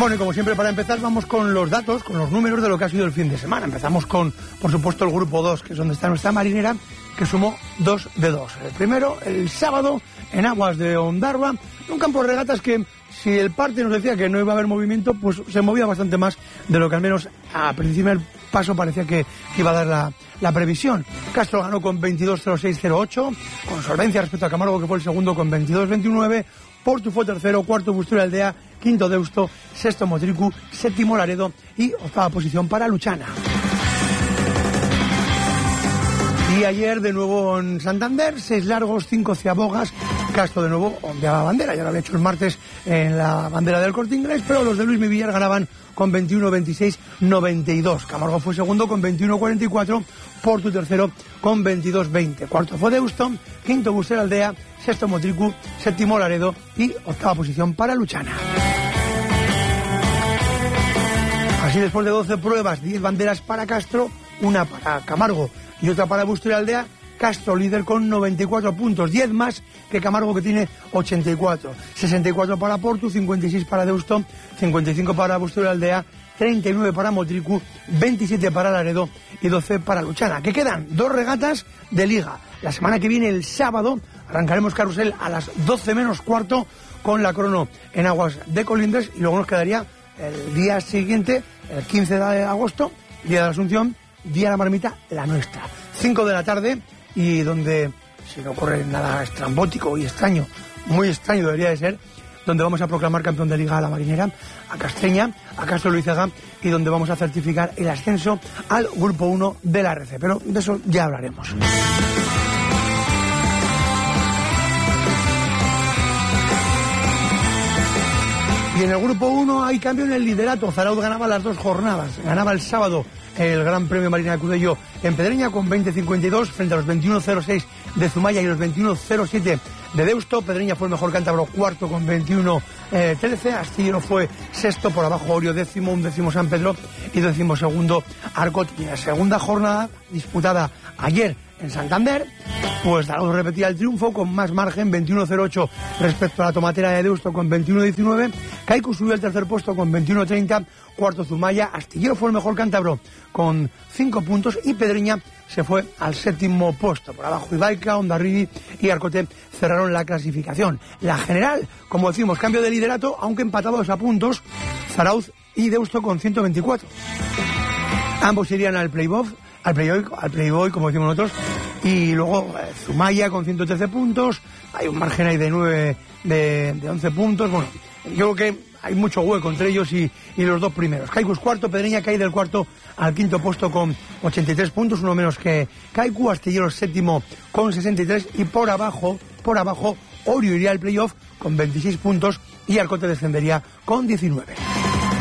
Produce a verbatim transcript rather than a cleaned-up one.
Bueno, y como siempre, para empezar vamos con los datos, con los números de lo que ha sido el fin de semana. Empezamos con, por supuesto, el grupo dos, que es donde está nuestra marinera, que sumó dos de dos. El primero, el sábado, en aguas de Ondarroa, un campo de regatas que, si el parte nos decía que no iba a haber movimiento, pues se movía bastante más de lo que al menos a principio del paso parecía que, que iba a dar la, la previsión. Castro ganó con veintidós cero seis cero ocho, con solvencia respecto a Camargo, que fue el segundo, con veintidós veintinueve. Portu fue tercero, cuarto Busturia Aldea, quinto Deusto, sexto Motricu, séptimo Laredo y octava posición para Luchana. Y ayer de nuevo en Santander, seis largos, cinco ciabogas. Castro de nuevo ondeaba bandera, ya lo había hecho el martes en la bandera del Corte Inglés, pero los de Luis Mivillar ganaban con veintiuno veintiséis noventa y dos. Camargo fue segundo con veintiuno cuarenta y cuatro, Portu tercero con veintidós veinte. Cuarto fue Deusto, quinto Busturia Aldea, sexto Motricu, séptimo Laredo y octava posición para Luchana. Así, después de doce pruebas, diez banderas para Castro, una para Camargo y otra para Busturia Aldea. Castro líder con noventa y cuatro puntos, diez más que Camargo, que tiene ochenta y cuatro. sesenta y cuatro para Portu, cincuenta y seis para Deusto, cincuenta y cinco para Busturia Aldea, treinta y nueve para Motricu, veintisiete para Laredo y doce para Luchana. Que quedan dos regatas de liga. La semana que viene, el sábado, arrancaremos carrusel a las doce menos cuarto con la crono en aguas de Colindres, y luego nos quedaría el día siguiente, el quince de agosto, día de la Asunción, día de la marmita, la nuestra. cinco de la tarde, y donde, si no ocurre nada estrambótico y extraño, muy extraño debería de ser, donde vamos a proclamar campeón de liga a la marinera, a Castreña, a Castro Luizaga, y donde vamos a certificar el ascenso al grupo uno de la R C. Pero de eso ya hablaremos. Y en el grupo uno hay cambio en el liderato. Zarauz ganaba las dos jornadas. Ganaba el sábado el Gran Premio Marina de Cudello en Pedreña con veinte cincuenta y dos frente a los veintiuno cero seis de Zumaya y los veintiuno cero siete de Deusto. Pedreña fue el mejor cántabro, cuarto con veintiuno trece. Astillero fue sexto, por abajo Orio décimo, un décimo San Pedro y décimo segundo Arcot. Y en la segunda jornada, disputada ayer en Santander, pues Zarauz repetía el triunfo con más margen, veintiuno cero ocho respecto a la tomatera de Deusto con veintiuno diecinueve. Kaiku subió al tercer puesto con veintiuno treinta, cuarto Zumaya. Astillero fue el mejor cántabro con cinco puntos y Pedreña se fue al séptimo puesto. Por abajo Ibaica, Hondarribia y Arcote cerraron la clasificación. La general, como decimos, cambio de liderato, aunque empatados a puntos, Zarauz y Deusto con ciento veinticuatro. Ambos irían al playoff, al Playboy, al Playboy, como decimos nosotros, y luego eh, Zumaya con ciento trece puntos. Hay un margen ahí de nueve, de, de once puntos. Bueno, yo creo que hay mucho hueco entre ellos y, y los dos primeros. Kaiku es cuarto, Pedreña cae del cuarto al quinto puesto con ochenta y tres puntos, uno menos que Kaiku. Astillero séptimo con sesenta y tres, y por abajo, por abajo, Orio iría al playoff con veintiséis puntos y Arcote descendería con diecinueve.